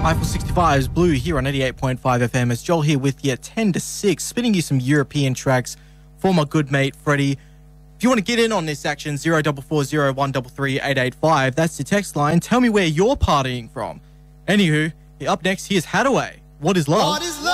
Eiffel 65's Blue here on 88.5 FM. It's Joel here with you 10 to 6, spinning you some European tracks for my good mate Freddie. If you want to get in on this action, 0440 133 885. That's the text line. Tell me where you're partying from. Anywho, up next, here's Hadaway. What is love? What is love?